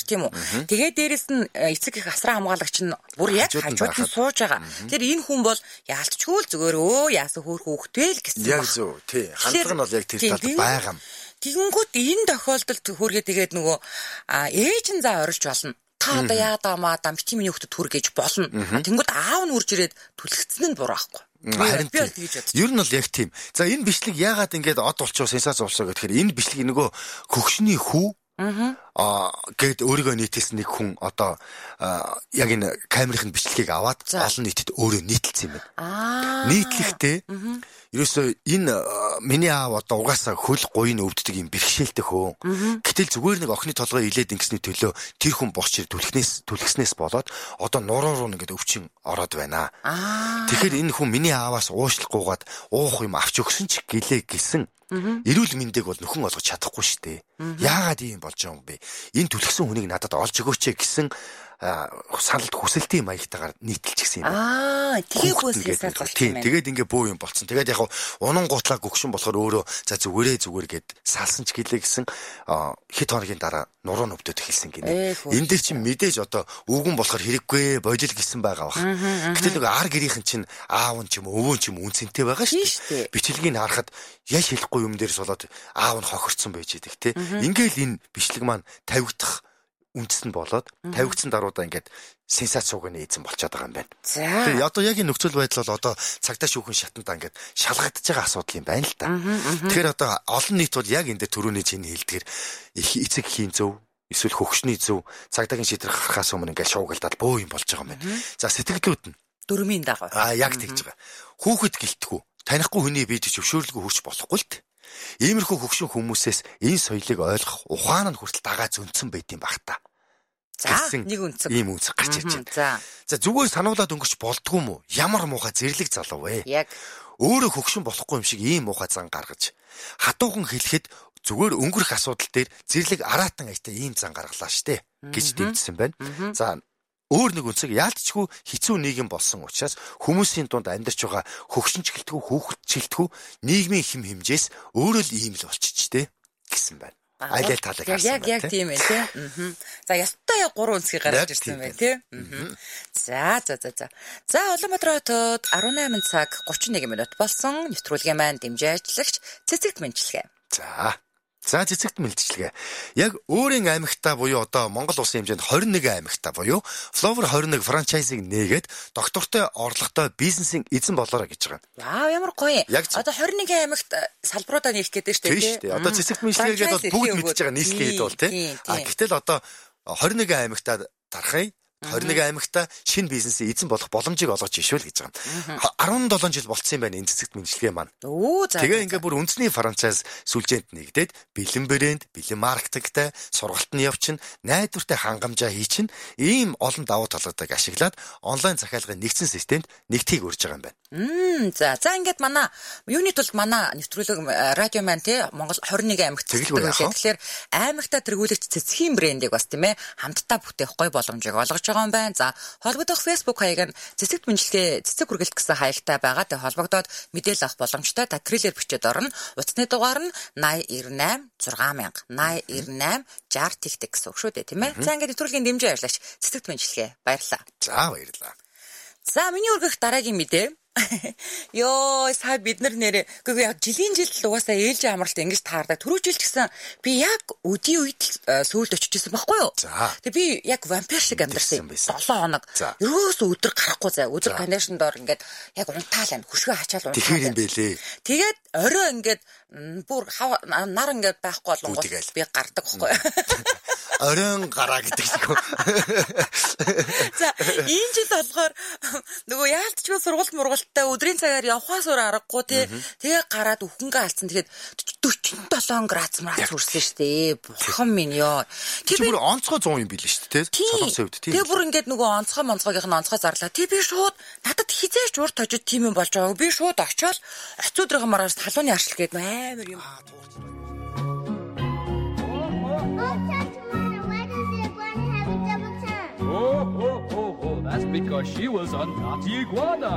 тийм үү. Тэгээд дээрэс нь эцэг их асран хамгаалагч нь бүр яг хажууд нь сууж байгаа. Тэгэхээр энэ хүн бол яалтчгүй л зүгээр яасан хөөхтэй л гэсэн. Яг зөв. Тий. Хандлага нь бол яг тэр талд байгаа юм. Тэгэнгүүт энэ тохиолдолд хөргээ тэгээд нөгөө ээж нь за орилж болно. Та одоо яадаа бити миний хөлтөд хүргэж болно. Тэнгүүд аав нь үрж ирээд түлхэгдсэн нь буруу байхгүй. Харин ер нь бол яг тийм. За энэ бичлэг яагаад ингээд од болчихоо сенсац болсоо гэхээр энэ бичлэг нөгөө хөгшний хүү гээд өөрийгөө нийтэлсэн нэг хүн одоо яг энэ камерын бичлэгийг аваад олон нийтэд өөрөө нийтэлсэн юм байна. Нийтлэхдээ ерөөсөө энэ миний аав одоо угаасаа хөл гуйн өвддөг юм бэрхшээлтэй хөө. Гэтэл зүгээр нэг охины толгой илээд ингэсний төлөө тэр хүн босч түлхснээс болоод одоо нуруу руу ингээд өвчин ороод байна. Тэгэхээр энэ хүн миний ааваас уушлахгүйгээд уух юм авч өгсөн ч гэлээ гэсэн эрүүл мэндийг бол нөхөн олгож чадахгүй шүү дээ. Яагаад ийм болж байгаа юм бэ? Энэ түлхсэн хүнийг надад олж өгөөч гэсэн саналд хүсэлтийн маягтайгаар нийтэлчихсэн юм байна. Тэгээд тэгээд ингээ бөө юм болцсон. Тэгээд яг унан гутлаа гөгшин болохоор өөрөө за зүгээр гэд салсан ч гэлээ гэсэн хэд хоногийн дараа нуруу нөвдөд эхэлсэн гинэ. Энэ дээр чинь мэдээж одоо өвгөн болохоор хэрэггүй бодил гэсэн байгаа бах. Гэтэл нэг ар гэрийнхэн чинь аав нь ч юм өвөө ч юм үнцэнтэй байгаа шүү дээ. Бичлэгийг харахад ял хэлэхгүй юм дээрс болоод аав нь хохирцсон байж идэг те. Ингээл энэ бичлэг маань тавигдах үндэс нь болоод тавигдсан даруйдаа ингээд сенсац сууганы эзэн болчиход байгаа юм байна. Тэгээ одоо яг энэ нөхцөл байдал бол одоо цагдаа шүүхэн шатандаа ингээд шалгагдж байгаа асуудал юм байна л да. Тэгэхээр одоо олон нийт бол яг энэ дээр төрөний чинь хэлдгэр эцэг хийн зөв эсвэл хөгшний зөв цагдаагийн шийдвэр гаргахаас өмнө ингээд шуугилдаад бөө юм болж байгаа юм байна. За сэтгэлдлүүд нь дөрмийн дагав. Яг тэгж байгаа. Хүүхэд гэлтгүү танихгүй хүний бие зөвшөөрлөгөө хүрч болохгүй л дээ. Иймэрхүү хөгшин хүмүүсээс энэ соёлыг ойлгох ухаан нь хүртэл дагаа зөнцөн байд юм баг та. За нэг үнцэг. Ийм үнцэг гарч ирж байна. За зүгээр сануулаад өнгөрч болдгоо юм уу? Ямар муухай зэрлэг залуу вэ? Яг өөрөө хөгшин болохгүй юм шиг ийм муухай зан гаргаж хатуухан хэлэхэд зүгээр өнгөрөх асуудал дээр зэрлэг араатан ажтай ийм зан гаргалаа штэ гэж дэмжсэн байна. За өөр нэг үнцэг яалтчгүй хэцүү нийгэм болсон учраас хүмүүсийн дунд амьдарч байгаа хөгшинч гэлтгүү хүүхдчилтгүү нийгмийн хэм хэмжээс өөрөө л ийм л болчихжээ гэсэн байна. Айлал талыг харсан байна. Яг тийм ээ тий. За ястаа 3 үнцгийг гаргаж ирсэн байна тий. За. За Улаанбаатар хотод 18 цаг 31 минут болсон. Нэвтрүүлгийн маань дэмжиж ажиллагч Цэцэгт Мэнчилгээ. За цэцэгт мэлжлэгээ. Яг өөрийн аймагтаа буюу одоо Монгол улсын хэмжээнд 21 аймагтаа буюу Flower 21 франчайзыг нээгээд доктортой орлоготой бизнесийн эзэн болоорой гэж байгаа. Вау ямар гоё. Одоо 21 аймагт салбаруудаа нээх гэдэг шүү дээ. Тийм шүү дээ. Одоо цэцэгт мэлжлэгээд бол бүгд мэдж байгаа нийслэлийн хэд бол тий. Гэтэл одоо 21 аймагтаа дарахыг 21 аймагта шинэ бизнесийн эзэн болох боломжийг олгож ишвэл гэж байгаа юм. 17 жил болцсон юм байна энэ цэцэгт мэнчилгээ маань. Тэгээ ингээ бүр үндэсний франчайз сүлжээнд нэгдээд бэлэн брэнд, бэлэн маркетингтай сургалт нь явчин, найдвартай хангамжаа хийчин ийм олон давуу талуудыг ашиглаад онлайн захиалгын нэгдсэн системд нэгтгийг өрж байгаа юм байна. За ингээд манай юуны тулд манай нэвтрүүлэг радио маань тий Монгол 21 аймагт тэгэхээр аймагтаа тэргүүлэгч цэцгийн брэндийг бас тийм ээ хамтдаа бүтээх гой боломжийг олгож байгаа юм байна. За холбогдох Facebook хаяг нь цэцэгт мэнчилгээ цэцэг хүргэлт гэсэн хаягтай байгаа. Тэгээ холбогдоод мэдээлэл авах боломжтой. Та крилээр бичээд орно. Утасны дугаар нь 8098 6000 8098 60 тэгтэг гэсэн үг шүү дээ тийм ээ. За ингээд нэвтрүүлгийн дэмжиж ажиллаач цэцэгт мэнчилгээ баярлаа. За баярлаа. За миний өргөх дараагийн мэдээ Йоо сая бид нар нэрээ үгүй яг жилийн жил угаасаа ээлж амралт ингэж таардаг. Түрүү жил ч гэсэн би яг өдийн үед сүүлд очижсэн байхгүй юу? Тэгээ би яг вампир шиг амьдарсан юм. 7 хоног. Ерөөсөө өдөр гарахгүй заа. Өдөр кондишн доор ингээд яг унтаал байна. Хөшгөө хачаал унтаал. Тэгэхээр юм бэлээ. Тэгээд орой ингээд бүр нар ингээд байхгүй болонгууд би гардаг байхгүй юу? Оройн гараа гэдэг шиг. За энэ жил болохоор нөгөө яалтчгүй сургалт мургалттай өдрийн цагаар явхаас өөр аргагүй тий. Тэгээ гараад өхөнгөө алдсан. Тэгээд 47 градус хүрсэн шүү дээ. Бурхан минь ёо. Тэр бүр онцгой 100 юм билээ шүү дээ тий. Солонгосын хувьд тий. Тэгээ бүр ингээд нөгөө онцгойгийнх нь онцгой зарлаа. Тий би шууд надад хизээч урт хожид тийм юм болж байгааг би шууд очиод оцоодрын мараас талууны аршил гээд амар юм. That's because she was a naughty iguana.